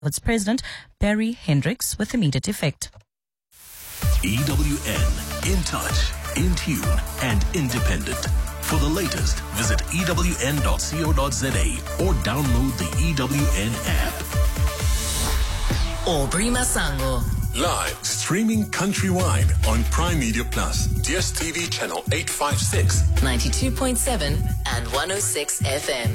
its president, Barry Hendricks, with immediate effect. EWN, in touch, in tune, and independent. For the latest, visit ewn.co.za or download the EWN app. Aubrey Masango. Live streaming countrywide on Prime Media Plus, DSTV channel 856, 92.7 and 106 FM.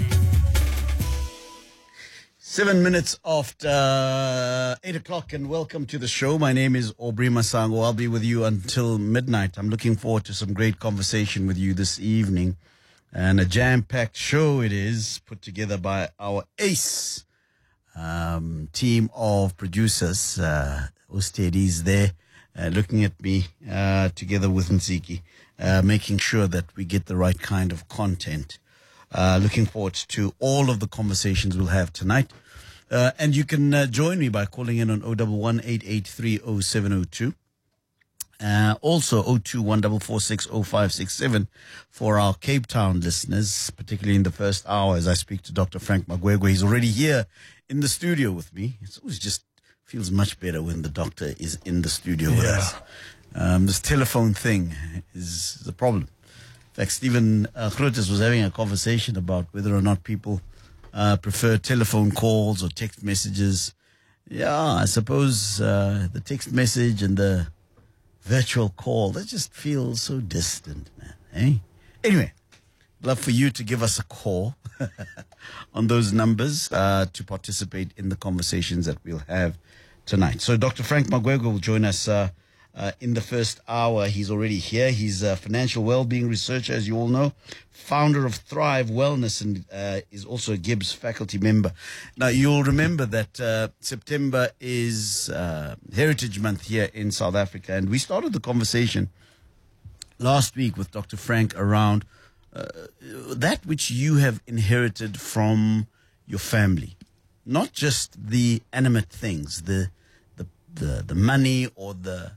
7 minutes after 8 o'clock, and welcome to the show. My name is Aubrey Masango. I'll be with you until midnight. I'm looking forward to some great conversation with you this evening, and a jam-packed show it is, put together by our ace team of producers. Ostedi's there looking at me together with Nziki, making sure that we get the right kind of content. Looking forward to all of the conversations we'll have tonight. And you can join me by calling in on 011-883-0702. Also 021-446-0567 for our Cape Town listeners, particularly in the first hour as I speak to Dr. Frank Magwegwe. He's already here in the studio with me. It's always just feels much better when the doctor is in the studio with us. This telephone thing is the problem. In fact, Stephen Grotes was having a conversation about whether or not people prefer telephone calls or text messages. Yeah, I suppose the text message and the virtual call, that just feels so distant, man. Eh? Anyway, love for you to give us a call on those numbers to participate in the conversations that we'll have tonight. So Dr. Frank Magwegwe will join us in the first hour. He's already here. He's a financial well-being researcher, as you all know, founder of Thrive Wellness, and is also a Gibbs faculty member. Now, you'll remember that September is Heritage Month here in South Africa, and we started the conversation last week with Dr. Frank around that which you have inherited from your family, not just the animate things, the money or the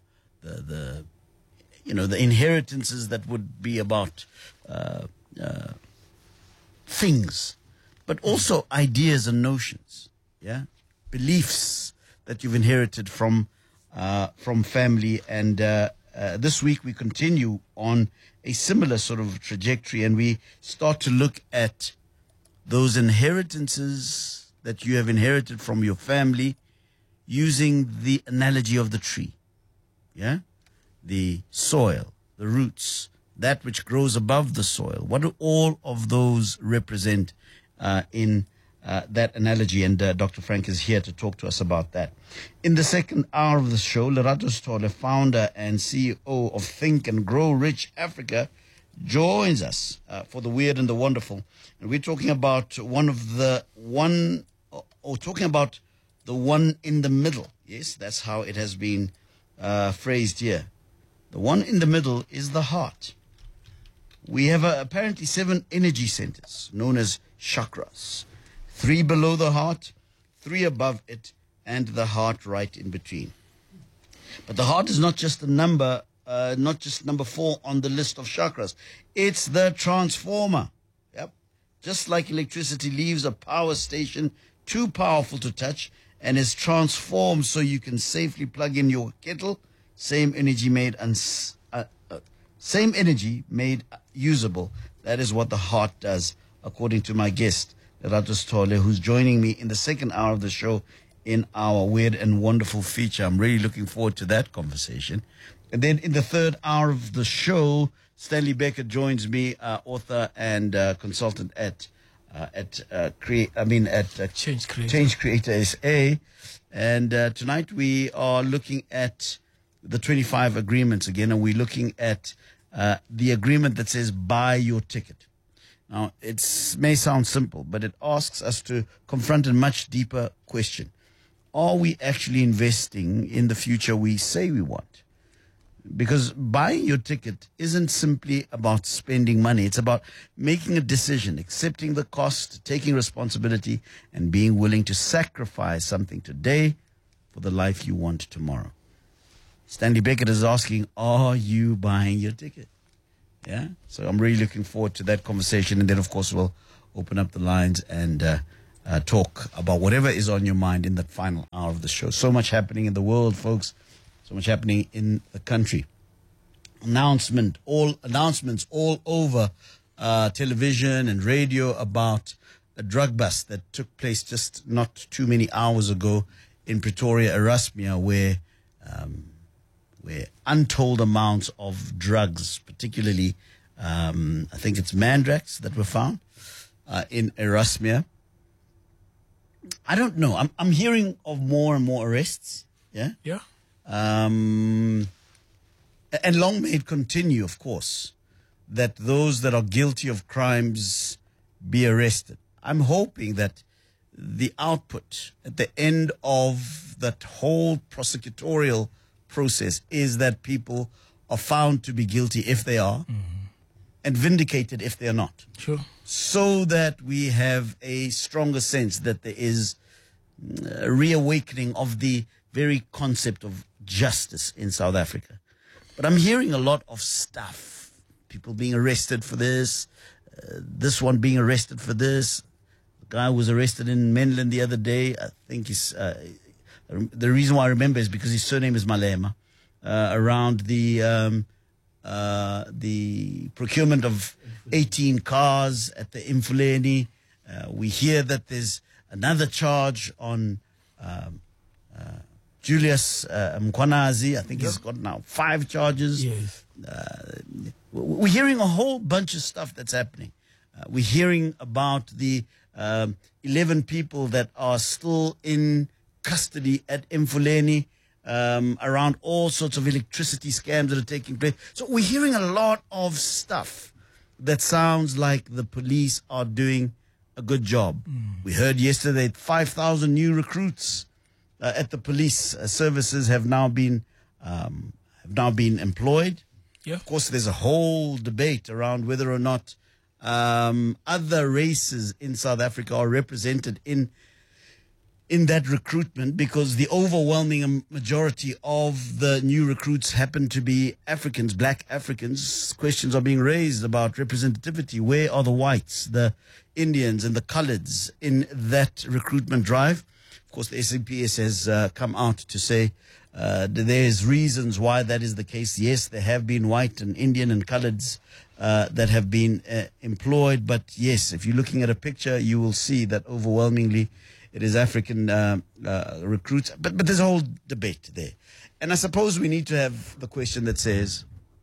inheritances that would be about things, but also ideas and notions, beliefs that you've inherited from family. And this week we continue on a similar sort of trajectory, and we start to look at those inheritances that you have inherited from your family using the analogy of the tree. The soil, the roots, that which grows above the soil. What do all of those represent in that analogy? And Dr. Frank is here to talk to us about that. In the second hour of the show, Lerato Stole, founder and CEO of Think and Grow Rich Africa, joins us for the weird and the wonderful. And we're talking about the one in the middle. Yes, that's how it has been phrased here. The one in the middle is the heart. We have apparently 7 energy centers known as chakras. 3 below the heart, 3 above it, and the heart right in between. But the heart is not just a number, not just number 4 on the list of chakras. It's the transformer. Yep. Just like electricity leaves a power station too powerful to touch and is transformed so you can safely plug in your kettle, same energy made usable. That is what the heart does, according to my guest, Lerato Stole, who's joining me in the second hour of the show in our weird and wonderful feature. I'm really looking forward to that conversation. And then in the third hour of the show, Stanley Becker joins me, author and consultant at Change Creator SA. And tonight we are looking at the 25 agreements again, and we're looking at the agreement that says buy your ticket. Now, it may sound simple, but it asks us to confront a much deeper question. Are we actually investing in the future we say we want? Because buying your ticket isn't simply about spending money. It's about making a decision, accepting the cost, taking responsibility, and being willing to sacrifice something today for the life you want tomorrow. Stanley Beckett is asking, are you buying your ticket? So I'm really looking forward to that conversation. And then, of course, we'll open up the lines and talk about whatever is on your mind in that final hour of the show. So much happening in the world, folks. So much happening in the country. Announcements all over television and radio about a drug bust that took place just not too many hours ago in Pretoria, Erasmia, where untold amounts of drugs, particularly I think it's Mandrax, that were found in Erasmia. I don't know. I'm hearing of more and more arrests. Yeah. Yeah. And long may it continue, of course, that those that are guilty of crimes be arrested. I'm hoping that the output at the end of that whole prosecutorial process is that people are found to be guilty if they are, and vindicated if they are not. Sure. So that we have a stronger sense that there is a reawakening of the very concept of justice in South Africa. But I'm hearing a lot of stuff. People being arrested for this, this one being arrested for this. The guy was arrested in Menlyn the other day. I think he's, the reason why I remember is because his surname is Malema, around the procurement of 18 cars at the Imfuleni. We hear that there's another charge on Julius Mkwanazi. I think he's got now 5 charges. Yes. We're hearing a whole bunch of stuff that's happening. We're hearing about the 11 people that are still in custody at Imfuleni, around all sorts of electricity scams that are taking place. So we're hearing a lot of stuff that sounds like the police are doing a good job. We heard yesterday 5,000 new recruits at the police services have now been employed. Yeah. Of course, there's a whole debate around whether or not other races in South Africa are represented in that recruitment, because the overwhelming majority of the new recruits happen to be Africans, black Africans. Questions are being raised about representativity. Where are the whites, the Indians and the coloreds in that recruitment drive? Of course, the SAPS has come out to say there's reasons why that is the case. Yes, there have been white and Indian and coloreds that have been employed. But yes, if you're looking at a picture, you will see that overwhelmingly it is African recruits. But there's a whole debate there. And I suppose we need to have the question that says,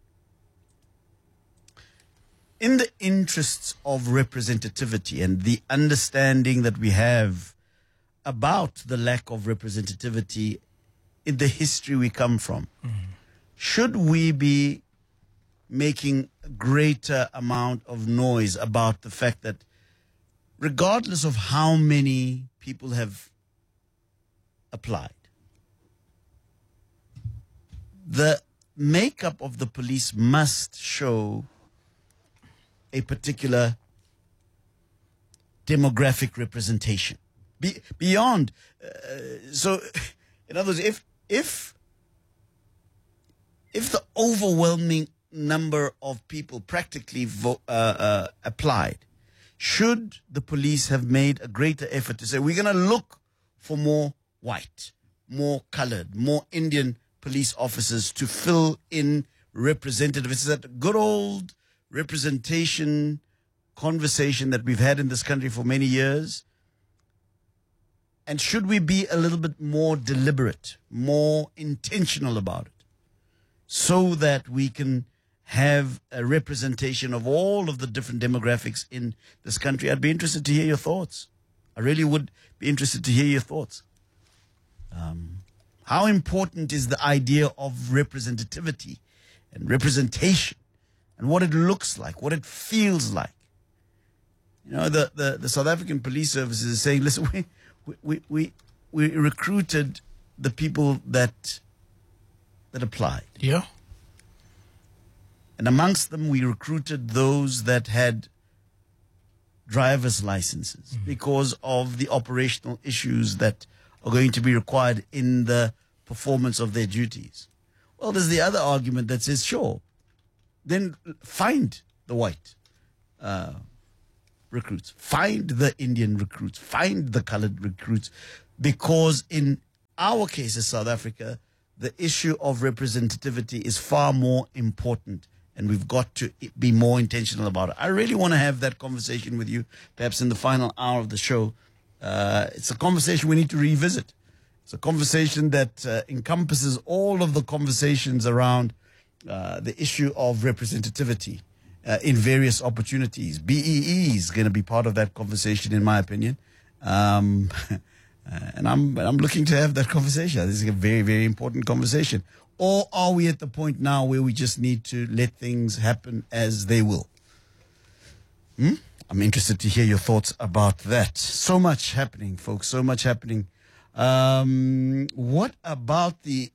in the interests of representativity and the understanding that we have about the lack of representativity in the history we come from, should we be making a greater amount of noise about the fact that regardless of how many people have applied, the makeup of the police must show a particular demographic representation? Beyond, so in other words, if the overwhelming number of people practically applied, should the police have made a greater effort to say, we're going to look for more white, more colored, more Indian police officers to fill in representatives? It's that good old representation conversation that we've had in this country for many years. And should we be a little bit more deliberate, more intentional about it, so that we can have a representation of all of the different demographics in this country? I'd be interested to hear your thoughts. I really would be interested to hear your thoughts. How important is the idea of representativity and representation, and what it looks like, what it feels like? You know, the South African Police Service is saying, listen, we recruited the people that applied. Yeah. And amongst them, we recruited those that had driver's licenses because of the operational issues that are going to be required in the performance of their duties. Well, there's the other argument that says, sure, then find the white recruits, find the Indian recruits, find the colored recruits, because in our case as South Africa, the issue of representativity is far more important, and we've got to be more intentional about it. I really want to have that conversation with you, perhaps in the final hour of the show. It's a conversation we need to revisit. It's a conversation that encompasses all of the conversations around the issue of representativity in various opportunities. BEE is going to be part of that conversation, in my opinion. And I'm looking to have that conversation. This is a very, very important conversation. Or are we at the point now where we just need to let things happen as they will? I'm interested to hear your thoughts about that. So much happening, folks. So much happening. What about the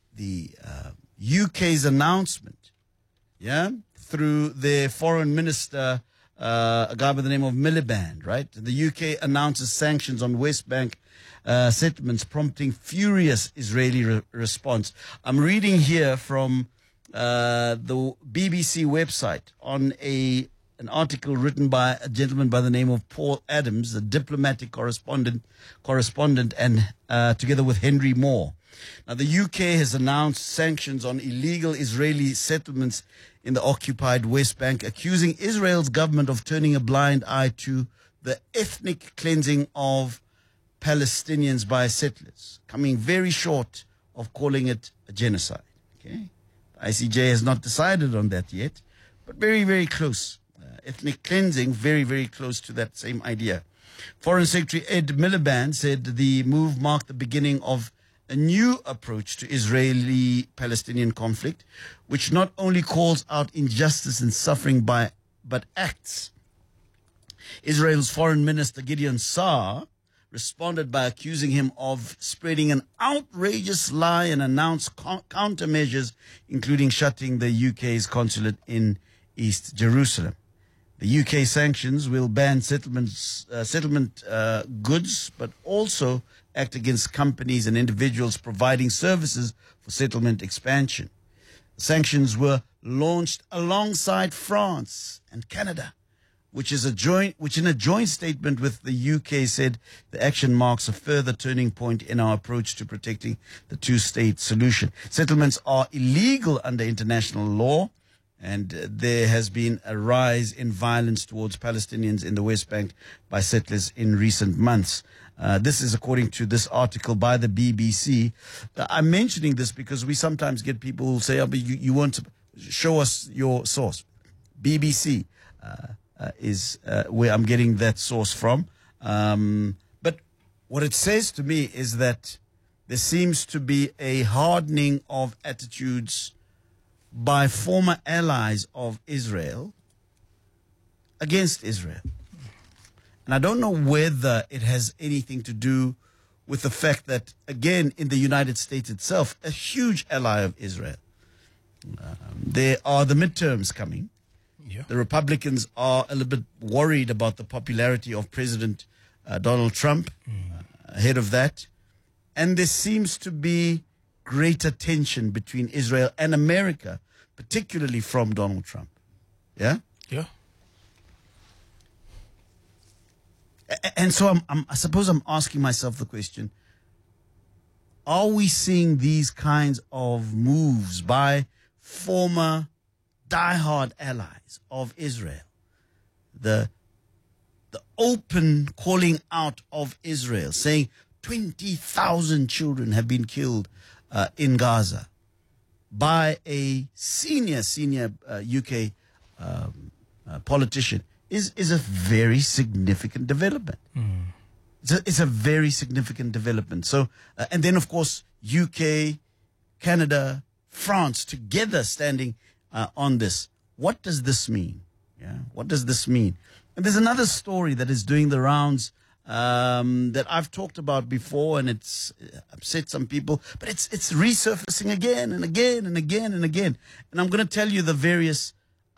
UK's announcement? Yeah, through their foreign minister, a guy by the name of Miliband, right? The UK announces sanctions on West Bank settlements, prompting furious Israeli response. I'm reading here from the BBC website on an article written by a gentleman by the name of Paul Adams, the diplomatic correspondent, and together with Henry Moore. Now, the UK has announced sanctions on illegal Israeli settlements in the occupied West Bank, accusing Israel's government of turning a blind eye to the ethnic cleansing of Palestinians by settlers, coming very short of calling it a genocide. Okay, the ICJ has not decided on that yet, but very, very close. Ethnic cleansing, very, very close to that same idea. Foreign Secretary Ed Miliband said the move marked the beginning of a new approach to Israeli-Palestinian conflict, which not only calls out injustice and suffering but acts. Israel's Foreign Minister Gideon Saar responded by accusing him of spreading an outrageous lie and announced countermeasures, including shutting the UK's consulate in East Jerusalem. The UK sanctions will ban settlement goods, but also act against companies and individuals providing services for settlement expansion. The sanctions were launched alongside France and Canada, which in a joint statement with the UK said the action marks a further turning point in our approach to protecting the two-state solution. Settlements are illegal under international law, and there has been a rise in violence towards Palestinians in the West Bank by settlers in recent months. This is according to this article by the BBC. I'm mentioning this because we sometimes get people who say, oh, but you want to show us your source. BBC is where I'm getting that source from. But what it says to me is that there seems to be a hardening of attitudes by former allies of Israel against Israel. And I don't know whether it has anything to do with the fact that, again, in the United States itself, a huge ally of Israel, there are the midterms coming. Yeah. The Republicans are a little bit worried about the popularity of President Donald Trump ahead of that. And there seems to be greater tension between Israel and America, particularly from Donald Trump. Yeah? Yeah. And so I suppose I'm asking myself the question, are we seeing these kinds of moves by former diehard allies of Israel? The open calling out of Israel, saying 20,000 children have been killed in Gaza by a senior UK politician is a very significant development. It's a very significant development. So, and then of course, UK, Canada, France together standing on this. What does this mean? Yeah, what does this mean? And there's another story that is doing the rounds that I've talked about before, and it's upset some people, but it's resurfacing again and again and again and again. And I'm going to tell you the various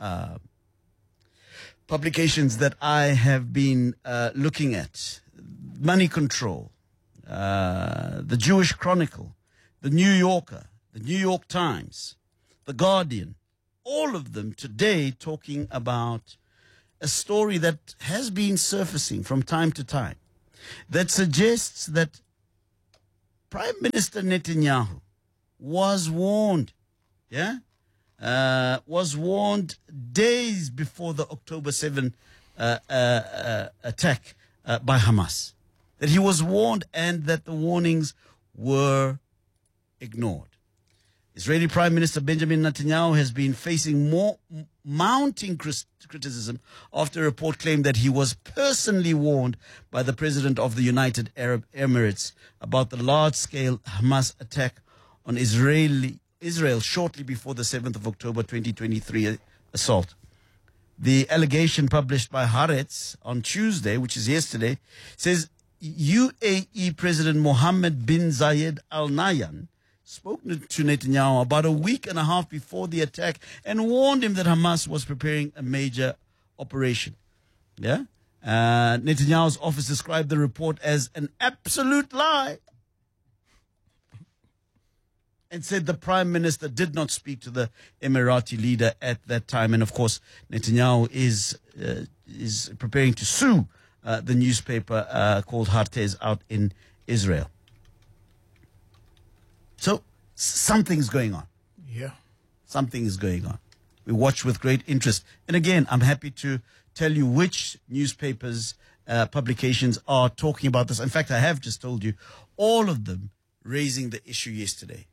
publications that I have been looking at. Money Control, the Jewish Chronicle, the New Yorker, the New York Times, the Guardian, all of them today talking about a story that has been surfacing from time to time that suggests that Prime Minister Netanyahu was warned, was warned days before the October 7 attack by Hamas. That he was warned and that the warnings were ignored. Israeli Prime Minister Benjamin Netanyahu has been facing more mounting criticism after a report claimed that he was personally warned by the President of the United Arab Emirates about the large-scale Hamas attack on Israel shortly before the 7th of October 2023 assault. The allegation published by Haaretz on Tuesday, which is yesterday, says UAE President Mohammed bin Zayed Al Nahyan spoke to Netanyahu about a week and a half before the attack and warned him that Hamas was preparing a major operation. Netanyahu's office described the report as an absolute lie and said the Prime Minister did not speak to the Emirati leader at that time. And of course, Netanyahu is preparing to sue the newspaper called Haaretz out in Israel. So something's going on. Yeah. Something is going on. We watch with great interest. And again, I'm happy to tell you which newspapers, publications are talking about this. In fact, I have just told you all of them raising the issue yesterday.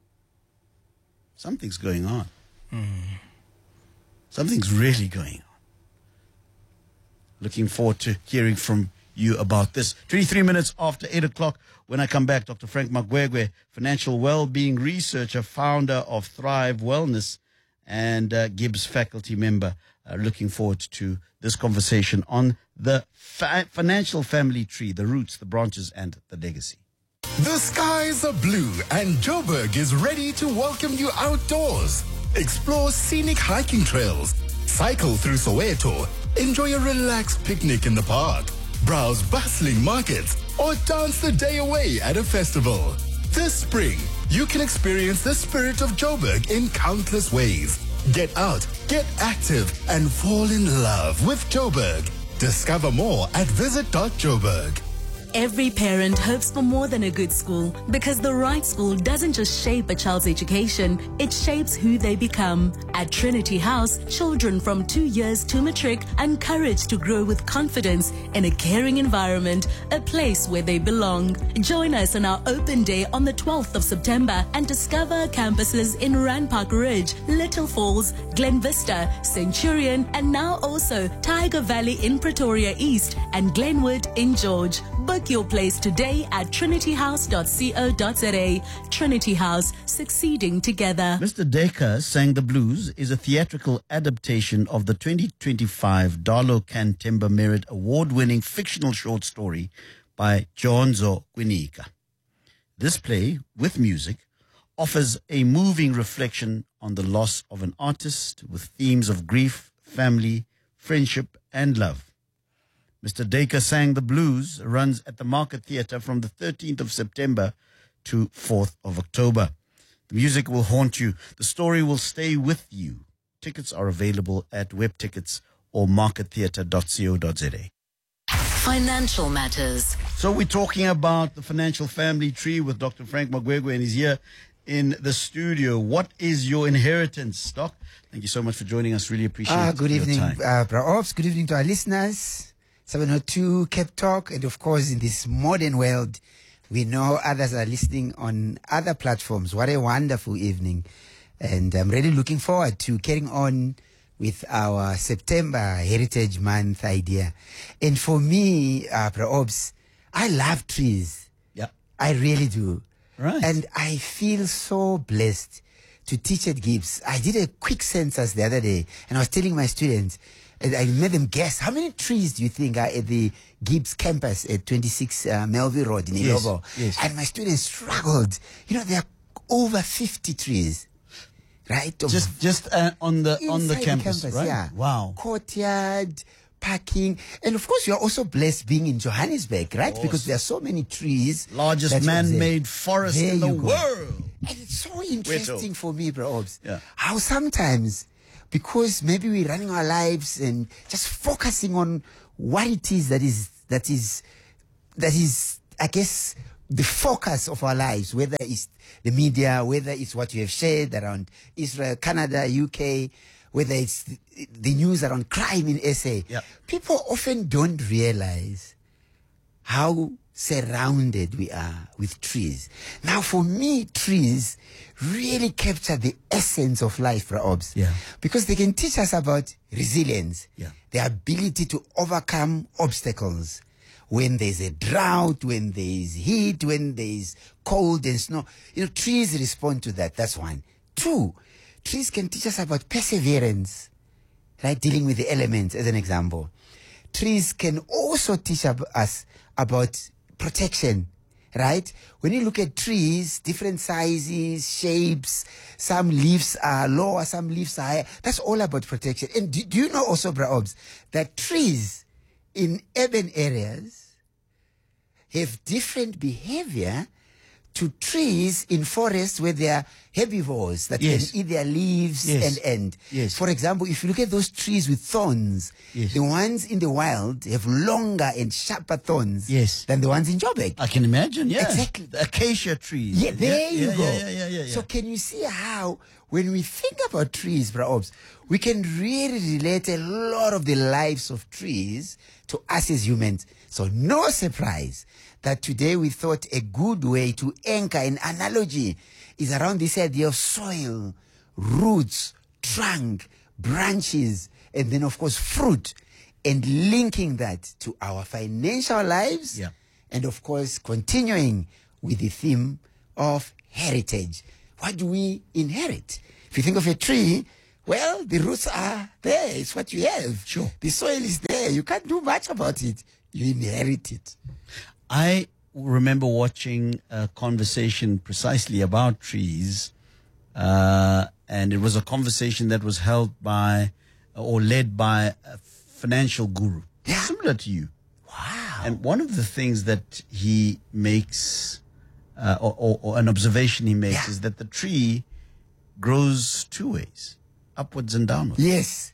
Something's going on. Something's really going on. Looking forward to hearing from you about this. 23 minutes after 8 o'clock. When I come back, Dr. Frank Magwegwe, financial well-being researcher, founder of Thrive Wellness, and Gibbs faculty member. Looking forward to this conversation on the financial family tree, the roots, the branches, and the legacy. The skies are blue and Joburg is ready to welcome you outdoors. Explore scenic hiking trails, cycle through Soweto, enjoy a relaxed picnic in the park, browse bustling markets, or dance the day away at a festival. This spring, you can experience the spirit of Joburg in countless ways. Get out, get active, and fall in love with Joburg. Discover more at visit.joburg. Every parent hopes for more than a good school, because the right school doesn't just shape a child's education, it shapes who they become. At Trinity House, children from 2 years to matric are encouraged to grow with confidence in a caring environment, a place where they belong. Join us on our open day on the 12th of September and discover our campuses in Randpark Ridge, Little Falls, Glen Vista, Centurion, and now also Tiger Valley in Pretoria East and Glenwood in George. Book your place today at trinityhouse.co.za. Trinity House, succeeding together. Mr. Deka Sang the Blues is a theatrical adaptation of the 2025 Darlo Cantemba Merit Award-winning fictional short story by Jonzo Gwinika. This play, with music, offers a moving reflection on the loss of an artist with themes of grief, family, friendship, and love. Mr. Deka Sang the Blues runs at the Market Theatre from the 13th of September to 4th of October. The music will haunt you. The story will stay with you. Tickets are available at WebTickets or markettheatre.co.za. Financial matters. So we're talking about the financial family tree with Dr. Frank Magwegwe, and he's here in the studio. What is your inheritance, Doc? Thank you so much for joining us. Really appreciate Good your evening, time. Bra Ops. Good evening to our listeners. 702 Cape Talk. And of course, in this modern world, we know others are listening on other platforms. What a wonderful evening. And I'm really looking forward to carrying on with our September Heritage Month idea. And for me, Bra Ops, I love trees. Yeah. I really do. Right. And I feel so blessed to teach at Gibbs. I did a quick census the other day, and I was telling my students, and I made them guess, how many trees do you think are at the Gibbs campus at 26 Melville Road in Ilobo? Yes. And my students struggled. You know, there are over 50 trees, right? Just on the Inside campus, right? Yeah. Wow. Courtyard, parking, and of course you are also blessed being in Johannesburg, right? Because there are so many trees. Largest that man-made forest there in the you go. world. And it's so interesting for me, bro, Obs, Yeah. how sometimes because maybe we're running our lives and just focusing on what it is that is, I guess, the focus of our lives, whether it's the media, whether it's what you have shared around Israel, Canada, UK, whether it's the news around crime in SA. Yeah. People often don't realize how surrounded we are with trees. Now, for me, trees really capture the essence of life, Obs. Yeah. Because they can teach us about resilience, Yeah. the ability to overcome obstacles. When there's a drought, when there's heat, when there's cold and snow, trees respond to that. That's one. Two, trees can teach us about perseverance, right? Dealing with the elements, as an example. Trees can also teach us about protection, right? When you look at trees, different sizes, shapes, some leaves are lower, some leaves are higher. That's all about protection. And do you know also, Braobs, that trees in urban areas have different behavior to trees in forests where there are herbivores that Yes. can eat their leaves Yes. and Yes. For example, if you look at those trees with thorns, Yes. the ones in the wild have longer and sharper thorns Yes. than the ones in Joburg. I can imagine, yeah. Exactly. The acacia trees. Yeah, there you go. Yeah. So can you see how when we think about trees, Braobs, we can really relate a lot of the lives of trees to us as humans. So no surprise that today we thought a good way to anchor an analogy is around this idea of soil, roots, trunk, branches, and then of course fruit, and linking that to our financial lives. Yeah. And of course, continuing with the theme of heritage. What do we inherit? If you think of a tree, well, the roots are there. It's what you have. Sure. The soil is there. You can't do much about it. You inherit it. I remember watching a conversation precisely about trees, and it was a conversation that was held by or led by a financial guru, Yeah. similar to you. Wow. And one of the things that he makes, or an observation he makes, Yeah. is that the tree grows two ways, upwards and downwards. Yes.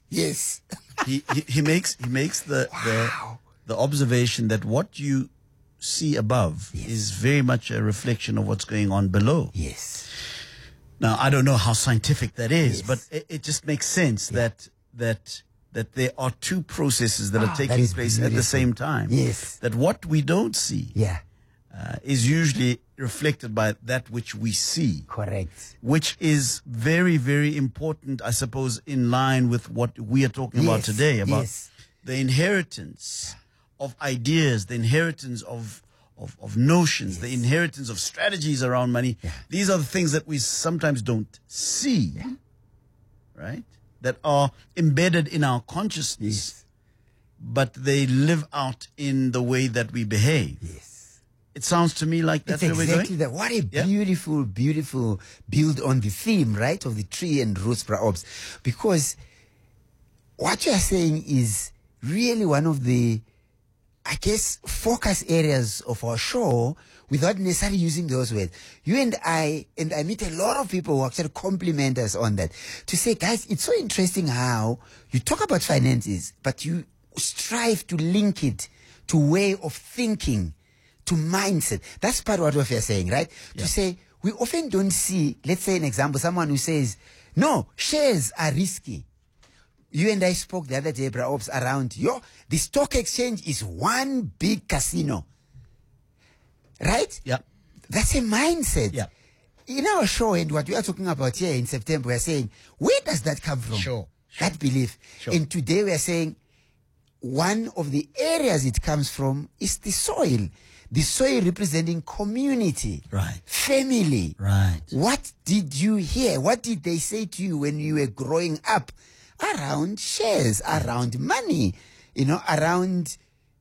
He makes the observation that what you see above is very much a reflection of what's going on below. Yes. Now, I don't know how scientific that is, but it just makes sense that there are two processes that are that taking is place at the beautiful. same time. Yes. That what we don't see Yeah. is usually reflected by that which we see, Correct. which is very, very important, I suppose, in line with what we are talking about Yes, today, about yes. the inheritance of ideas, the inheritance of notions, the inheritance of strategies around money. Yeah. These are the things that we sometimes don't see, right? That are embedded in our consciousness, Yes. but they live out in the way that we behave. Yes. It sounds to me like that's It's where we're exactly going. that. What a Yeah. beautiful, beautiful build on the theme, right, of the tree and roots, Braobs. Because what you are saying is really one of the, I guess, focus areas of our show without necessarily using those words. You and I meet a lot of people who actually compliment us on that. To say, guys, it's so interesting how you talk about finances, but you strive to link it to way of thinking, to mindset. That's part of what we're saying, right? To say, we often don't see, let's say an example, someone who says, no, shares are risky. You and I spoke the other day, Braobs, around, the stock exchange is one big casino. Right? Yeah. That's a mindset. Yeah. In our show and what we are talking about here in September, we are saying, where does that come from? Sure. That belief. Sure. And today we are saying, one of the areas it comes from is the soil. The soil representing community. Right. Family. Right. What did you hear? What did they say to you when you were growing up around shares, around money, around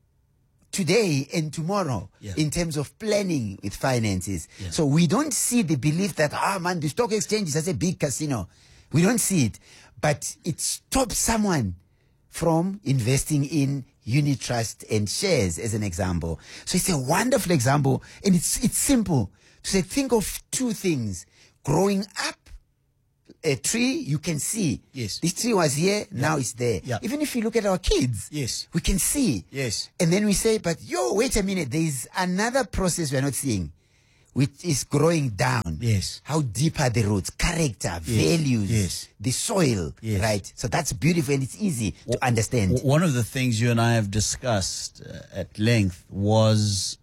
today and tomorrow in terms of planning with finances? Yeah. So we don't see the belief that, the stock exchange is just a big casino. We don't see it. But it stops someone from investing in unit trust and shares, as an example. So it's a wonderful example, and it's simple. To say, think of two things: growing up a tree, you can see. Yes. This tree was here, now it's there. Yeah. Even if you look at our kids, Yes. we can see. Yes. And then we say, but wait a minute, there is another process we're not seeing, which is growing down. Yes. How deep are the roots, character, values, Yes. the soil, Yes. right? So that's beautiful and it's easy to understand. One of the things you and I have discussed at length was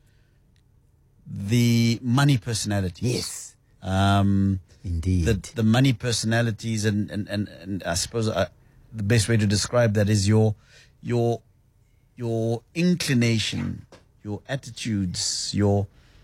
the money personalities. Yes. Indeed. The money personalities, and I suppose the best way to describe that is your inclination, your attitudes, your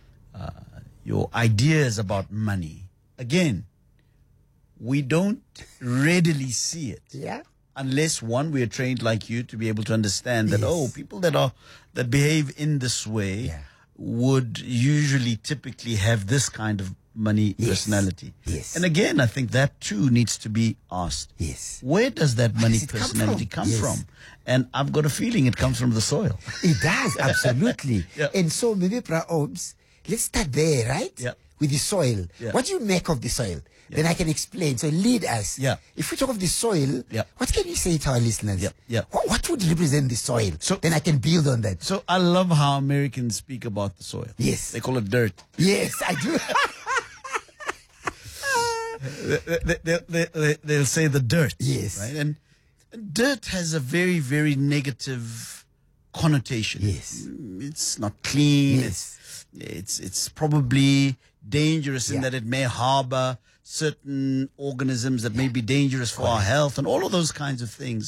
ideas about money. Again, we don't readily see it. Yeah. Unless, one, we are trained like you to be able to understand that, people that behave in this way would usually typically have this kind of money personality. Yes. And again, I think that too needs to be asked. Yes. Where does that money does it come personality from? come Yes. from? And I've got a feeling it comes from the soil. It does, absolutely. Yeah. And so maybe, Obs, let's start there, right? Yeah. With the soil. Yeah. What do you make of the soil? Then I can explain. So lead us. Yeah. If we talk of the soil, what can you say to our listeners? Yeah. What would represent the soil? So then I can build on that. So I love how Americans speak about the soil. Yes. They call it dirt. Yes, I do. They'll say the dirt. Yes. Right? And dirt has a very, very negative connotation. Yes. It's not clean. Yes. It's probably dangerous in that it may harbor certain organisms that may be dangerous for our health and all of those kinds of things.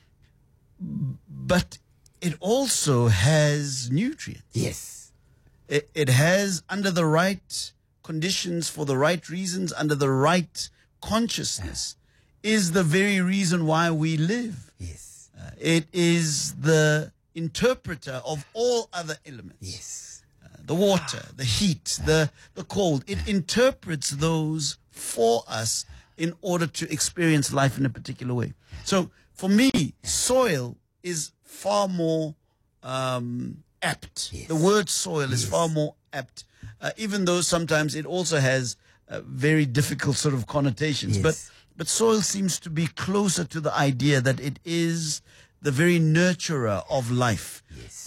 But it also has nutrients. Yes. It has, under the right conditions, for the right reasons, under the right consciousness, is the very reason why we live. Yes. It is the interpreter of all other elements. Yes. The water, the heat, the cold. It interprets those for us in order to experience life in a particular way. So for me, soil is far more apt. Yes. The word soil is far more apt, even though sometimes it also has very difficult sort of connotations. Yes. But soil seems to be closer to the idea that it is the very nurturer of life. Yes.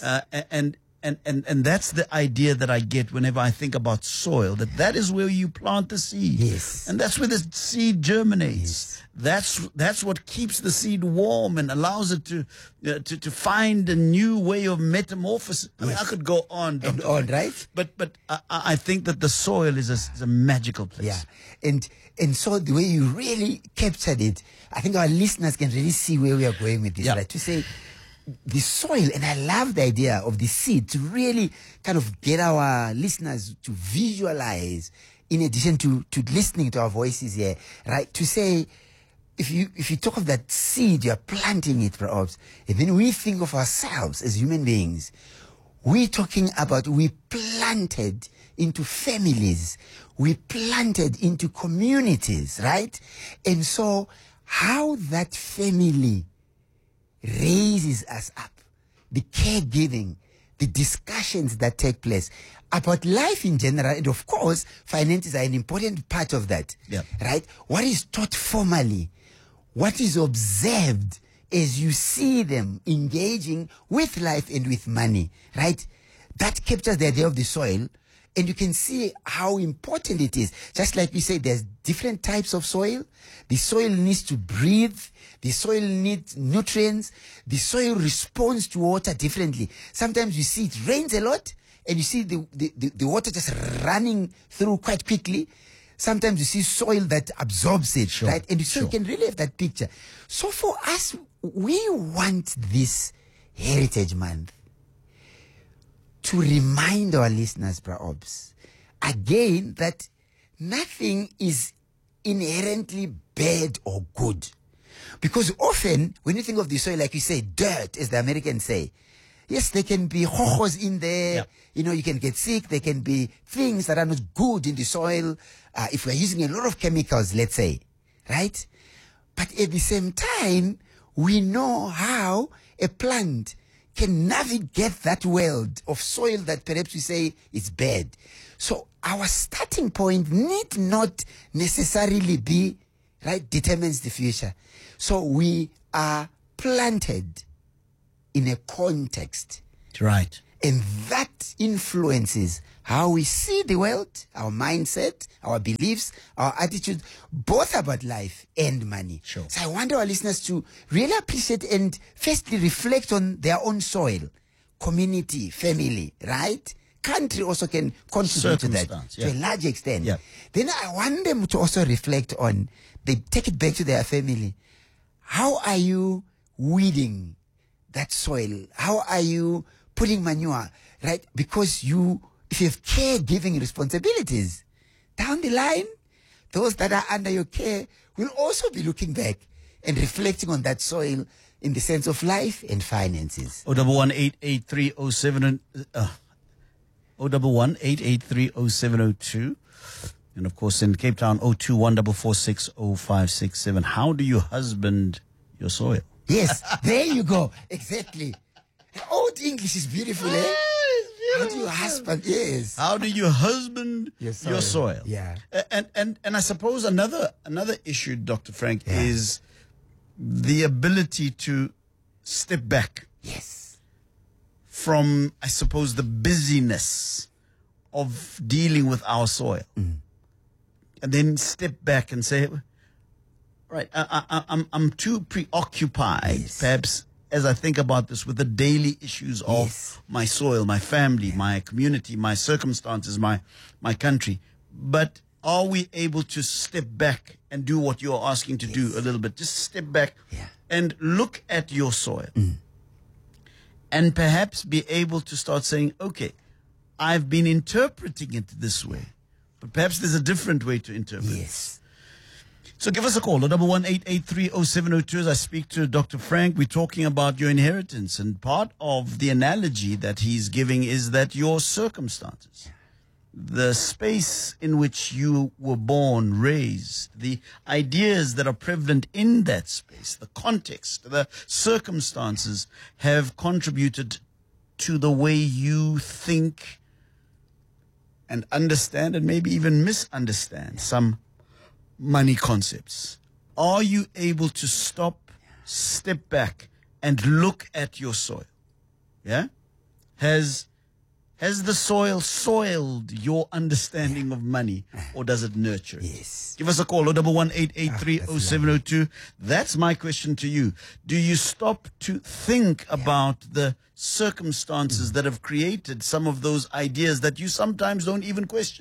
And that's the idea that I get whenever I think about soil, that is where you plant the seed. Yes. And that's where the seed germinates. Yes. That's what keeps the seed warm and allows it to find a new way of metamorphosis. I mean, I could go on. And on, right? But I think that the soil is a magical place. Yeah. And so the way you really captured it, I think our listeners can really see where we are going with this, right? To say, the soil, and I love the idea of the seed to really kind of get our listeners to visualize, in addition to listening to our voices here, right? To say, if you talk of that seed, you're planting it, perhaps, and then we think of ourselves as human beings, we're talking about we planted into families, we planted into communities, right? And so how that family raises us up, the caregiving, the discussions that take place about life in general, and of course, finances are an important part of that, right? What is taught formally, what is observed as you see them engaging with life and with money, right? That captures the idea of the soil, and you can see how important it is. Just like we say, there's different types of soil. The soil needs to breathe. The soil needs nutrients. The soil responds to water differently. Sometimes you see it rains a lot, and you see the water just running through quite quickly. Sometimes you see soil that absorbs it, right? And so you can really have that picture. So for us, we want this Heritage Month to remind our listeners, perhaps, again, that nothing is inherently bad or good. Because often, when you think of the soil, like you say, dirt, as the Americans say, yes, there can be hohos in there. You know, you can get sick. There can be things that are not good in the soil. If we're using a lot of chemicals, let's say, right? But at the same time, we know how a plant can navigate that world of soil that perhaps we say is bad. So our starting point need not necessarily be right, determines the future. So we are planted in a context. Right. And that influences how we see the world, our mindset, our beliefs, our attitude, both about life and money. Sure. So I want our listeners to really appreciate and firstly reflect on their own soil, community, family, right? Country also can contribute to that Circumstance, to a large extent. Yeah. Then I want them to also reflect on, they take it back to their family. How are you weeding that soil? How are you putting manure, right? Because if you have caregiving responsibilities, down the line, those that are under your care will also be looking back and reflecting on that soil in the sense of life and finances. 011-883-0702. And of course in Cape Town, 021-446-0567. How do you husband your soil? Yes, there you go. Exactly. Old English is beautiful, eh? How do you husband? Yes. How do you husband Your your soil? Yeah. And I suppose another issue, Dr. Frank, Yeah. is the ability to step back Yes. from, I suppose, the busyness of dealing with our soil. And then step back and say, right, I'm too preoccupied, Yes. perhaps, as I think about this, with the daily issues of Yes. my soil, my family, my community, my circumstances, my country. But are we able to step back and do what you're asking to do a little bit? Just step back Yeah. and look at your soil. And perhaps be able to start saying, okay, I've been interpreting it this way, but perhaps there's a different way to interpret it. Yes. So give us a call, 011-883-0702. As I speak to Dr. Frank, we're talking about your inheritance. And part of the analogy that he's giving is that your circumstances, the space in which you were born, raised, the ideas that are prevalent in that space, the context, the circumstances have contributed to the way you think and understand and maybe even misunderstand some money concepts. Are you able to stop, step back, and look at your soil? Yeah? Has the soil soiled your understanding of money, or does it nurture it? Yes. Give us a call, 011-883-0702. That's my question to you. Do you stop to think about the circumstances that have created some of those ideas that you sometimes don't even question?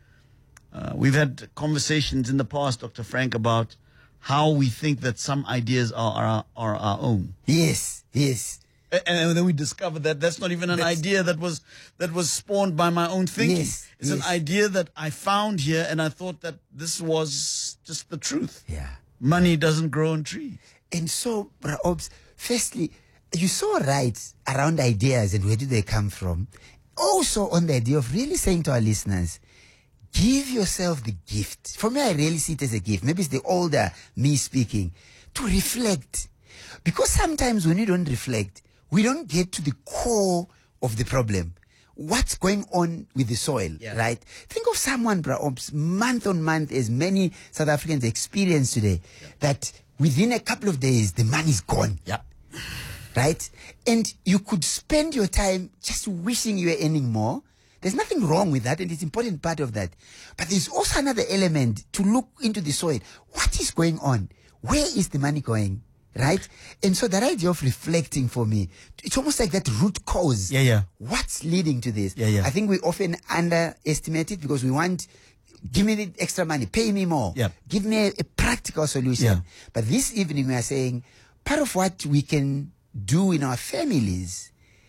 We've had conversations in the past, Dr. Frank, about how we think that some ideas are our own. Yes. Yes. And then we discovered that that's not even an idea that was spawned by my own thinking. Yes, It's an yes. idea that I found here, and I thought that this was just the truth. Yeah. Money doesn't grow on trees. And so, Bra Obs, firstly, you so right around ideas and where do they come from. Also on the idea of really saying to our listeners, give yourself the gift. For me, I really see it as a gift. Maybe it's the older me speaking. To reflect. Because sometimes when you don't reflect, we don't get to the core of the problem. What's going on with the soil, right? Think of someone, Bra Obs, month on month, as many South Africans experience today, that within a couple of days, the money's gone. Yeah. Right? And you could spend your time just wishing you were earning more. There's nothing wrong with that, and it's an important part of that. But there's also another element to look into the soil. What is going on? Where is the money going? Right? And so that idea of reflecting for me, it's almost like that root cause. Yeah. What's leading to this? Yeah. I think we often underestimate it because we want, give me the extra money, pay me more. Yeah. Give me a practical solution. Yeah. But this evening we are saying part of what we can do in our families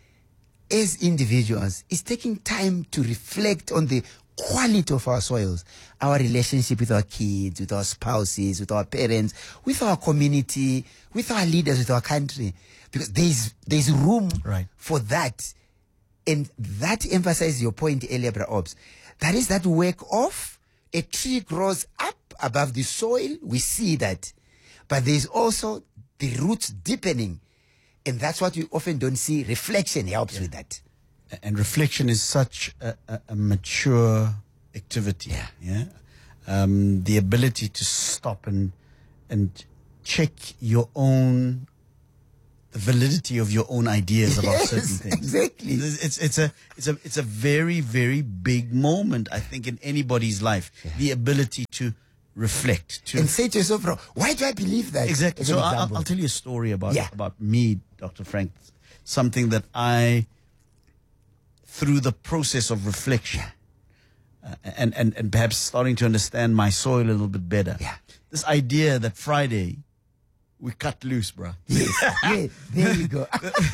as individuals is taking time to reflect on the quality of our soils, our relationship with our kids, with our spouses, with our parents, with our community, with our leaders, with our country. Because there's room for that. And that emphasizes your point earlier, Bra Obs. That is that work of a tree grows up above the soil. We see that. But there's also the roots deepening. And that's what we often don't see. Reflection helps with that. And reflection is such a mature activity. Yeah. The ability to stop and and check your own the validity of your own ideas about certain things. Exactly. It's a very, very big moment, I think, in anybody's life. The ability to reflect, and say to yourself, bro, why do I believe that? Exactly. So I'll tell you a story about me, Dr. Frank. Something that I, through the process of reflection, and perhaps starting to understand my soil a little bit better. Yeah. This idea that Friday we cut loose, bruh. Yes, yeah, there you go.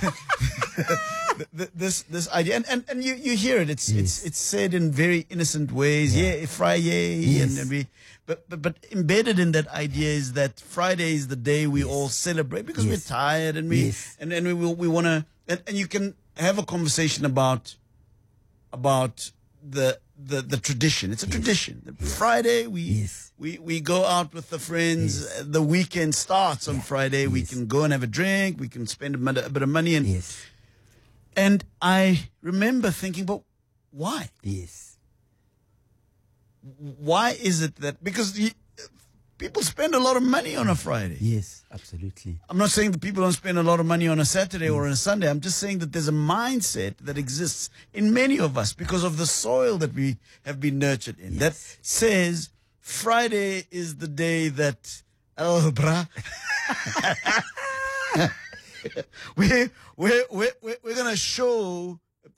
this idea, and you hear it. It's said in very innocent ways. Yeah, Friday, Yes. and but embedded in that idea is that Friday is the day we all celebrate because we're tired and we want to. And you can have a conversation about the tradition. It's a tradition. Friday we go out with the friends. The weekend starts on Friday. We can go and have a drink. We can spend a bit of money. And I remember thinking, but why? Yes. Why is it that? Because people spend a lot of money on a Friday. Yes, absolutely. I'm not saying that people don't spend a lot of money on a Saturday or on a Sunday. I'm just saying that there's a mindset that exists in many of us because of the soil that we have been nurtured in that says Friday is the day that, oh, brah, we're going to show,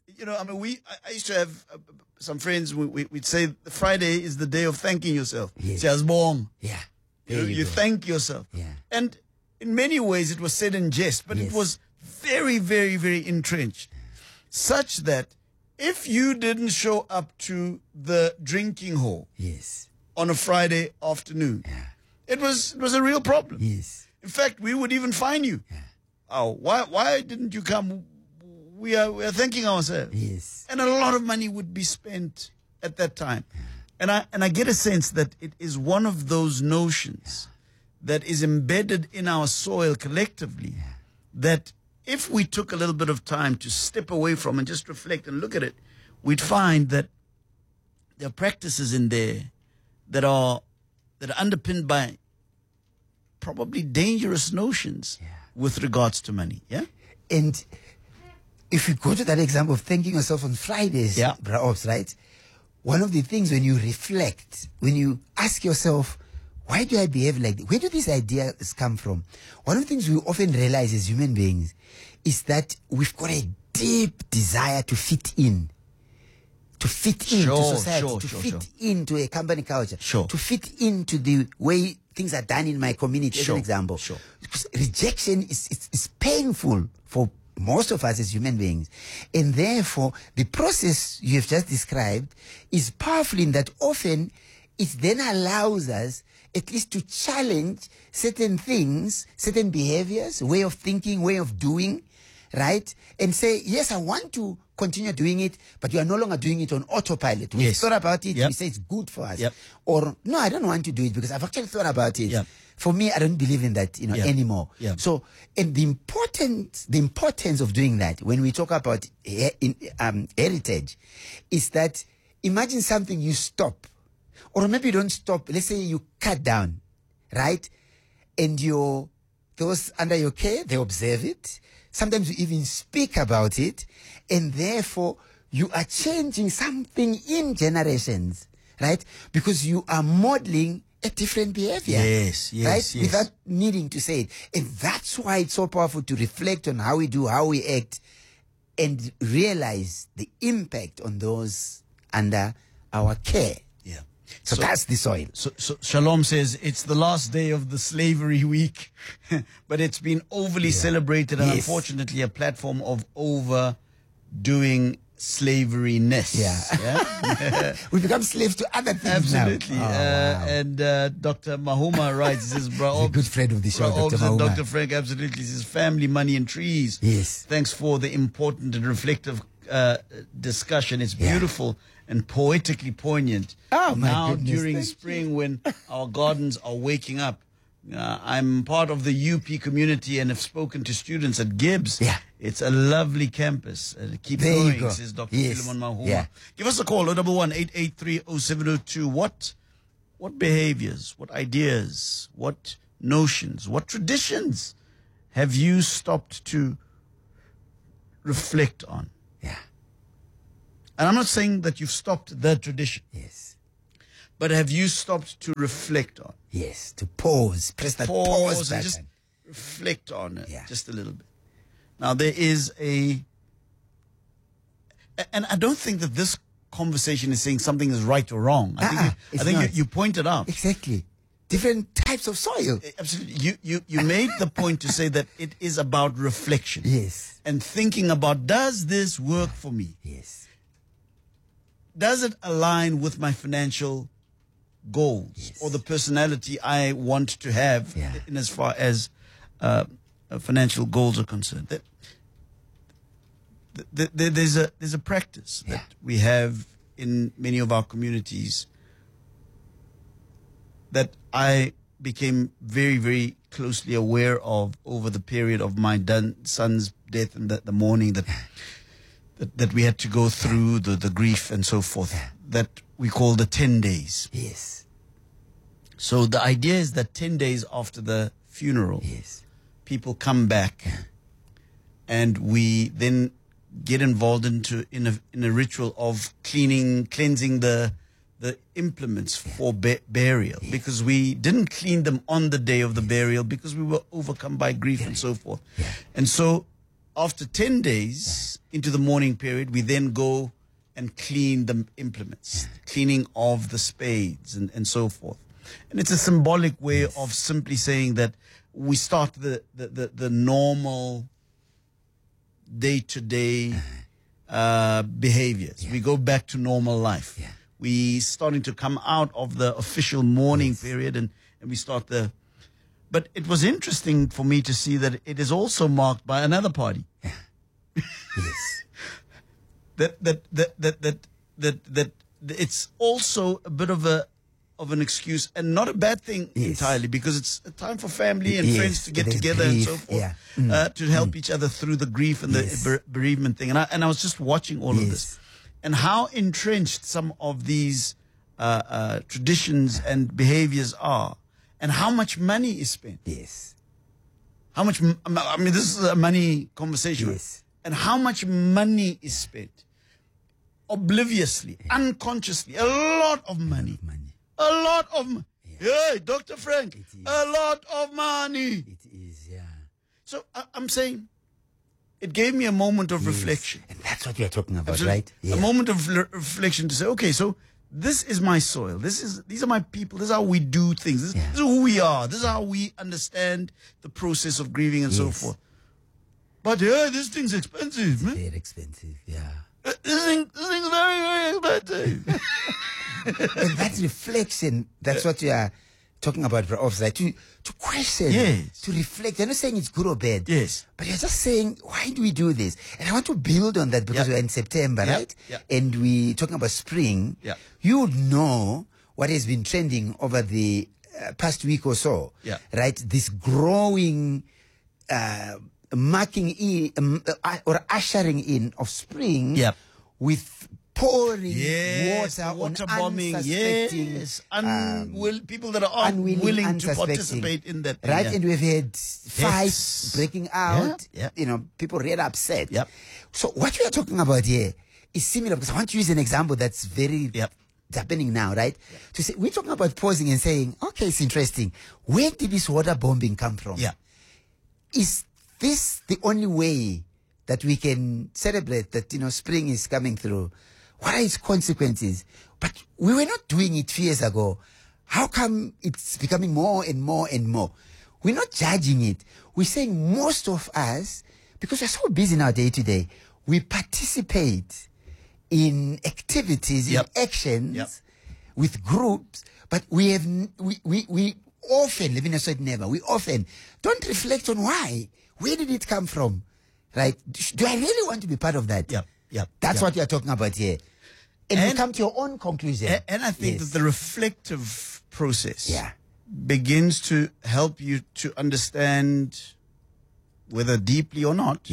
I used to have some friends, we'd say Friday is the day of thanking yourself. Siyazibonga. Yeah. You thank yourself. Yeah. And in many ways it was said in jest, but it was very, very, very entrenched. Such that if you didn't show up to the drinking hall on a Friday afternoon, it was a real problem. Yes. In fact, we would even fine you. Oh, why didn't you come? We are thanking ourselves. Yes. And a lot of money would be spent at that time. And I get a sense that it is one of those notions that is embedded in our soil collectively that if we took a little bit of time to step away from and just reflect and look at it, we'd find that there are practices in there that are underpinned by probably dangerous notions with regards to money. Yeah. And if you go to that example of thanking yourself on Fridays, right? One of the things when you reflect, when you ask yourself, why do I behave like this? Where do these ideas come from? One of the things we often realize as human beings is that we've got a deep desire to fit in. To fit into society, to fit into a company culture, to fit into the way things are done in my community, as an example. Because rejection is painful for most of us as human beings. And therefore, the process you have just described is powerful in that often it then allows us at least to challenge certain things, certain behaviors, way of thinking, way of doing, right? And say, yes, I want to continue doing it, but you are no longer doing it on autopilot. We've thought about it, we say it's good for us. Or, no, I don't want to do it because I've actually thought about it. For me, I don't believe in that, anymore. So, and the importance of doing that when we talk about heritage is that imagine something you stop, or maybe you don't stop. Let's say you cut down, right? And those under your care, they observe it. Sometimes you even speak about it, and therefore you are changing something in generations, right? Because you are modeling a different behavior. Right? Without needing to say it. And that's why it's so powerful to reflect on how we do, how we act, and realize the impact on those under our care. So that's the soil. So Shalom says it's the last day of the slavery week, but it's been overly celebrated and unfortunately a platform of overdoing slaveryness. We become slaves to other things. Absolutely. Now. And Dr. Mahoma writes, he says, a good friend of the show, Dr. Mahoma. Dr. Frank, absolutely. He says, family, money, and trees. Thanks for the important and reflective discussion. It's beautiful and poetically poignant. Now during spring when our gardens are waking up. I'm part of the UP community and have spoken to students at Gibbs. It's a lovely campus. Keep going, says Dr. Philemon Mahoma. Give us a call, 011-883-0702. What behaviors, what ideas, what notions? What traditions have you stopped to reflect on? Yeah. And I'm not saying that you've stopped the tradition, Yes. but have you stopped to reflect on? Yes. To pause. Press that pause and button. just reflect on it Yeah. just a little bit. Now, there is and I don't think that this conversation is saying something is right or wrong. I it's think not. you pointed out. Exactly. Different types of soil. Absolutely. You made the point to say that it is about reflection. Yes. And thinking about, does this work for me? Yes. Does it align with my financial goals Yes. or the personality I want to have Yeah. in as far as financial goals are concerned? There's a practice Yeah. that we have in many of our communities that I became very, very closely aware of over the period of my son's death and the mourning that we had to go through, the grief and so forth, that we call the 10 days. Yes. So the idea is that 10 days after the funeral, Yes. people come back and we then get involved in a ritual of cleansing the implements for burial, because we didn't clean them on the day of the burial because we were overcome by grief and so forth. And so after 10 days into the mourning period, we then go and clean the implements, cleaning of the spades and so forth. And it's a symbolic way of simply saying that we start the normal day-to-day behaviors. We go back to normal life. We starting to come out of the official mourning period and we start but it was interesting for me to see that it is also marked by another party. Yes. that it's also a bit of an excuse, and not a bad thing entirely, because it's a time for family and friends to get There's together grief, and so forth, to help each other through the grief and the bereavement thing. And I was just watching all of this, and how entrenched some of these traditions and behaviors are, and how much money is spent. Yes. How much? I mean, this is a money conversation. Yes. And how much money is spent obliviously, unconsciously, a lot of money. A lot of money. Hey, Dr. Frank, a lot of money. It is, yeah. So I'm saying it gave me a moment of reflection. And that's what we are talking about, Absolutely. right? Yeah. A moment of reflection to say, okay, so this is my soil. These are my people. This is how we do things. This is who we are. This is how we understand the process of grieving and so forth. But this thing's expensive, man. Very expensive, yeah. This thing's very, very expensive. And that reflection, that's what we are talking about, Offside, to question, to reflect. You're not saying it's good or bad. Yes. But you're just saying, why do we do this? And I want to build on that because we're in September, right? Yeah. And we're talking about spring. Yeah. You would know what has been trending over the past week or so, right? This growing marking in or ushering in of spring with pouring water on bombing, unsuspecting, people that are unwilling to participate in that thing, right? And we've had fights breaking out. You know, people really upset. So what we are talking about here is similar, because I want to use an example that's very happening now, right? To say, we're talking about pausing and saying, okay, it's interesting. Where did this water bombing come from? Is this the only way that we can celebrate that, you know, spring is coming through? What are its consequences? But we were not doing it 2 years ago. How come it's becoming more and more and more? We're not judging it. We're saying most of us, because we're so busy now day to day, we participate in activities, in actions with groups, but we often, living aside never, we often don't reflect on why. Where did it come from? Right? Do I really want to be part of that? That's what you're talking about here. And you come to your own conclusion. And I think that the reflective process begins to help you to understand, whether deeply or not,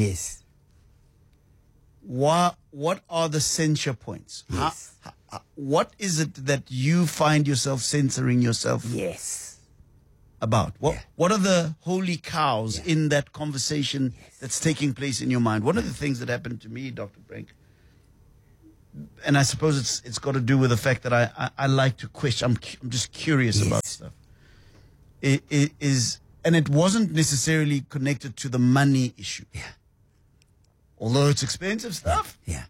what are the censure points? What is it that you find yourself censoring yourself about? What are the holy cows in that conversation that's taking place in your mind? One of the things that happened to me, Dr. Frank, and I suppose it's got to do with the fact that I like to question. I'm just curious about stuff. It is, and it wasn't necessarily connected to the money issue. Yeah. Although it's expensive stuff. Yeah.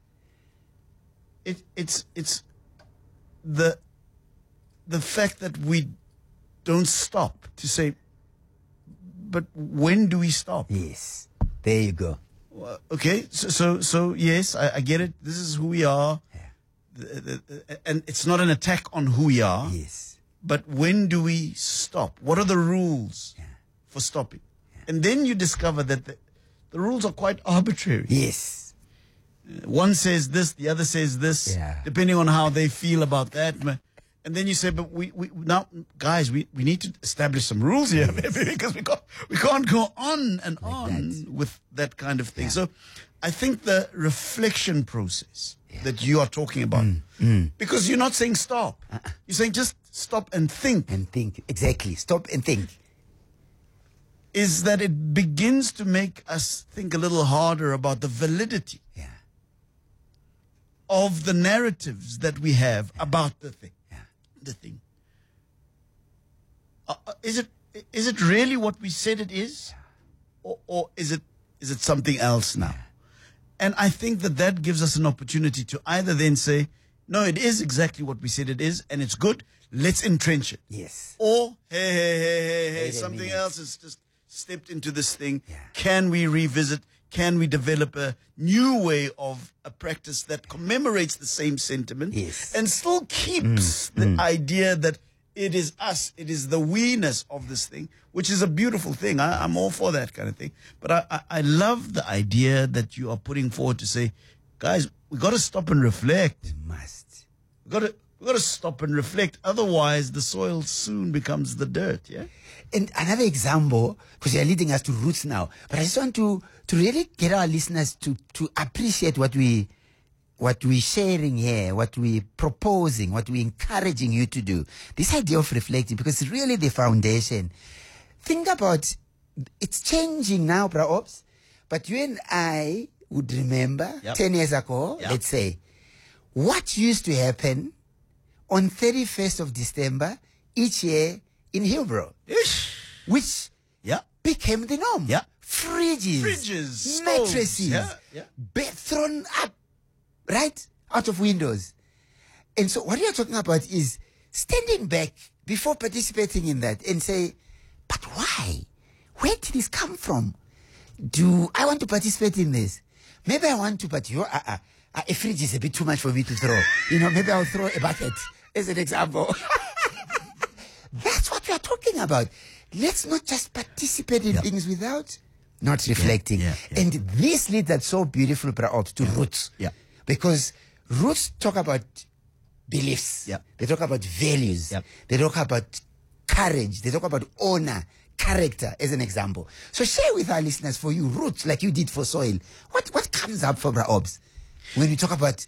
It's the fact that we don't stop to say, but when do we stop? Yes. There you go. Okay, so yes, I get it. This is who we are, and it's not an attack on who we are. Yes. But when do we stop? What are the rules for stopping? And then you discover that the rules are quite arbitrary. Yes. One says this, the other says this, depending on how they feel about that. And then you say, but we now, guys, we need to establish some rules here, because we can't go on and on with that kind of thing. So I think the reflection process that you are talking about, because you're not saying stop, you're saying just stop and think. And think, exactly. Stop and think. Is that it begins to make us think a little harder about the validity of the narratives that we have about the thing. The thing. Is it really what we said it is, or is it something else now? And I think that gives us an opportunity to either then say, no, it is exactly what we said it is, and it's good. Let's entrench it. Yes. Or hey, something else has just stepped into this thing. Can we revisit? Can we develop a new way of a practice that commemorates the same sentiment and still keeps the idea that it is us, it is the we-ness of this thing, which is a beautiful thing. I'm all for that kind of thing. But I love the idea that you are putting forward to say, guys, we got to stop and reflect. We must. We got to stop and reflect. Otherwise, the soil soon becomes the dirt, And another example, because you're leading us to roots now, but I just want to really get our listeners to appreciate what we're sharing here, what we're proposing, what we're encouraging you to do. This idea of reflecting, because it's really the foundation. Think about, it's changing now, perhaps, but you and I would remember 10 years ago, let's say, what used to happen on 31st of December each year in Hillbrow, which became the norm. Fridges, mattresses, bed thrown up, right, out of windows. And so what you're talking about is standing back before participating in that and say, but why? Where did this come from? Do I want to participate in this? Maybe I want to, but a fridge is a bit too much for me to throw. Maybe I'll throw a bucket as an example. That's what we are talking about. Let's not just participate in things without not reflecting. And this leads us so beautiful, perhaps, to roots. Because roots talk about beliefs. They talk about values. They talk about courage. They talk about honor, character, as an example. So share with our listeners, for you, roots, like you did for soil. What comes up for Braobs when we talk about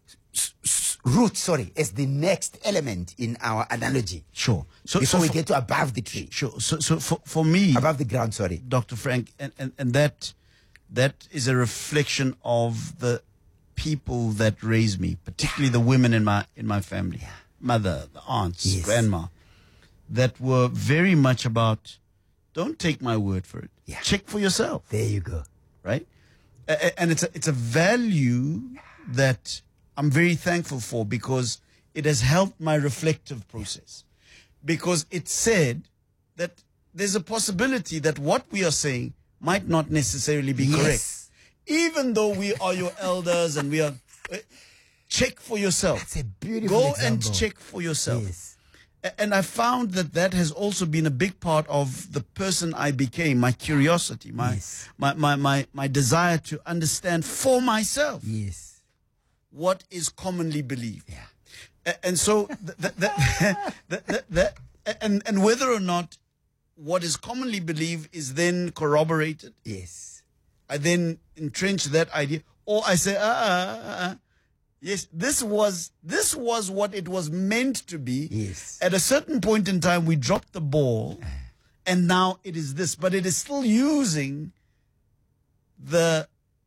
roots, as the next element in our analogy? Sure. Before we get to above the tree. Sure. So for me, above the ground, Dr. Frank, and that is a reflection of the people that raised me, particularly the women in my family, mother, the aunts, grandma, that were very much about, don't take my word for it. Check for yourself. There you go. Right? And it's a value that I'm very thankful for, because it has helped my reflective process. Because it said that there's a possibility that what we are saying might not necessarily be correct. Even though we are your elders and we are... check for yourself. That's a beautiful example. And check for yourself. And I found that has also been a big part of the person I became, my curiosity, my desire to understand for myself what is commonly believed. And so, and whether or not what is commonly believed is then corroborated. I then entrench that idea, or I say, yes, this was what it was meant to be. At a certain point in time, we dropped the ball, and now it is this, but it is still using the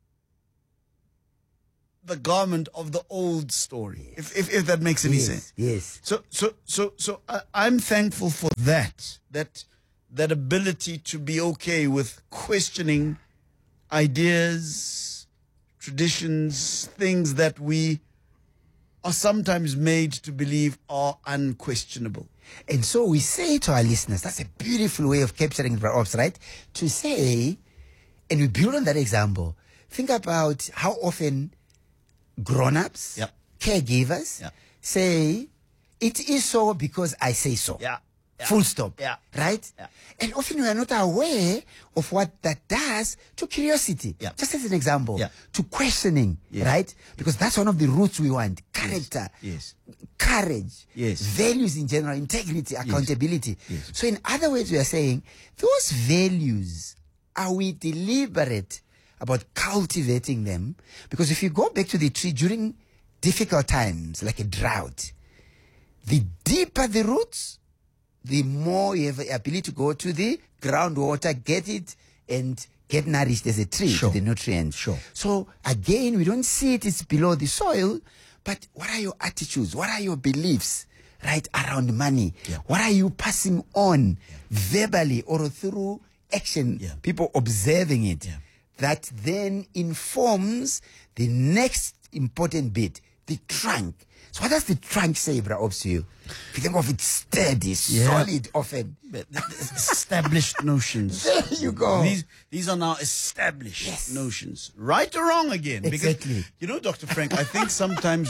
garment of the old story, if that makes any sense. Yes. So I'm thankful for that ability to be okay with questioning ideas, traditions, things that we are sometimes made to believe are unquestionable. And so we say to our listeners, that's a beautiful way of capturing the ops, right? To say, and we build on that example, think about how often grown-ups, Yep. caregivers, Yep. say, it is so because I say so. Yeah. Full stop. Yeah. Right? Yeah. And often we are not aware of what that does to curiosity. Yeah. Just as an example, Yeah. to questioning, Yeah. right? Because that's one of the roots we want. Character, Yes. courage, Yes. values in general, integrity, accountability. Yes. So in other words, we are saying those values, are we deliberate about cultivating them? Because if you go back to the tree during difficult times, like a drought, the deeper the roots, the more you have the ability to go to the groundwater, get it, and get nourished as a tree Sure. to the nutrients. Sure. So again, we don't see it's below the soil, but what are your attitudes? What are your beliefs, right, around money? Yeah. What are you passing on verbally or through action? Yeah. People observing it. Yeah. That then informs the next important bit, the trunk. So what does the trunk say, Bra Ops, to you? If you think of it steady, solid, often. Established notions. There you go. These are now established Yes. notions, right or wrong again. Exactly. Because, you know, Dr. Frank, I think sometimes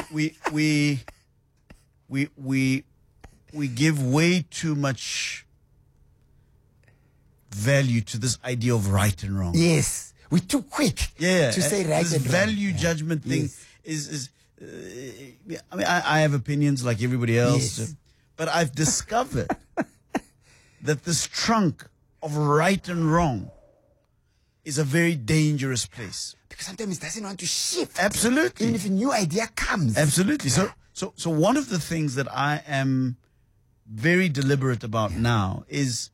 we give way too much value to this idea of right and wrong. Yes. We're too quick Yeah, to say right this and wrong. value judgment thing Yes. is I mean, I have opinions like everybody else, Yes. but I've discovered that this trunk of right and wrong is a very dangerous place. Because sometimes it doesn't want to shift. Absolutely. Even if a new idea comes. Absolutely. So one of the things that I am very deliberate about now is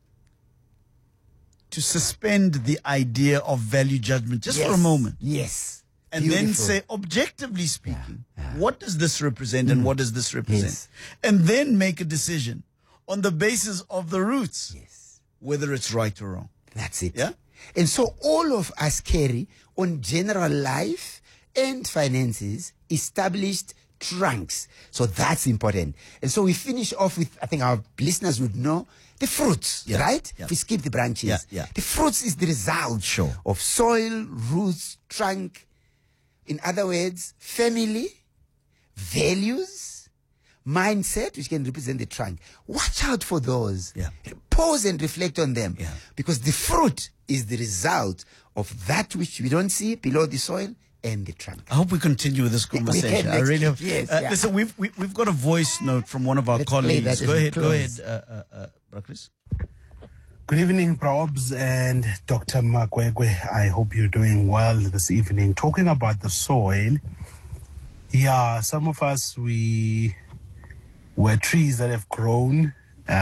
to suspend the idea of value judgment just for a moment. Yes. And then Beautiful. say, objectively speaking, what does this represent and what does this represent? Yes. And then make a decision on the basis of the roots, Yes. whether it's right or wrong. That's it. Yeah? And so all of us carry on general life and finances established trunks. So that's important. And so we finish off with, I think our listeners would know, the fruits, Yeah. right? Yeah. If we skip the branches. Yeah, yeah. The fruits is the result Sure. of soil, roots, trunk. In other words, family, values, mindset, which can represent the trunk. Watch out for those. Yeah. Pause and reflect on them. Yeah. Because the fruit is the result of that which we don't see below the soil and the trunk. I hope we continue with this conversation. I next really hope. week. Yes, yeah. Listen, we've got a voice note from one of our Let's play that colleagues. as Go we ahead, close. Bra Chris. Good evening, Probs and Dr. Magwegwe. I hope you're doing well this evening. Talking about the soil, yeah, some of us, we were trees that have grown,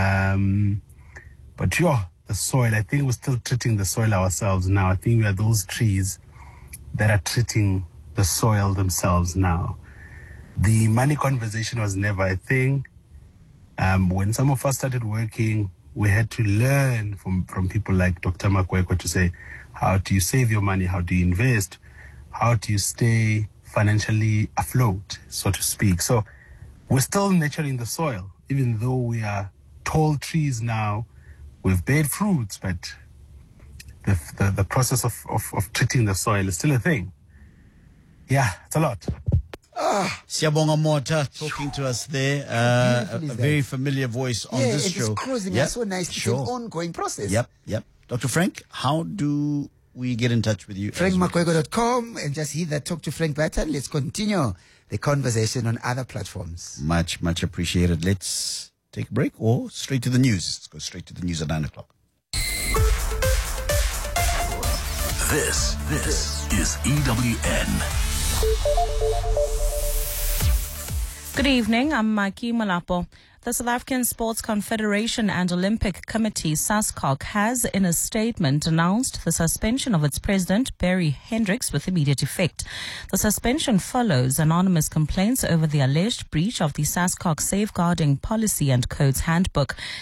but yeah, the soil, I think we're still treating the soil ourselves now. I think we are those trees that are treating the soil themselves now. The money conversation was never a thing. When some of us started working, we had to learn from people like Dr. Makwekwe to say, how do you save your money? How do you invest? How do you stay financially afloat, so to speak? So we're still nurturing the soil, even though we are tall trees now with bad fruits, but the process of treating the soil is still a thing. Yeah, it's a lot. Siyabonga Mota talking to us there. A beautiful is very that? familiar voice on Yeah, this it is show. closing us so nicely. Sure. It's an ongoing process. Yep. Dr. Frank, how do we get in touch with you? FrankMakwego.com and just hit that Talk to Frank button. Let's continue the conversation on other platforms. Much appreciated. Let's take a break or straight to the news. Let's go straight to the news at 9 o'clock. This is EWN. Good evening, I'm Maki Malapo. The South African Sports Confederation and Olympic Committee, SASCOC, has in a statement announced the suspension of its president, Barry Hendricks, with immediate effect. The suspension follows anonymous complaints over the alleged breach of the SASCOC Safeguarding Policy and Codes Handbook.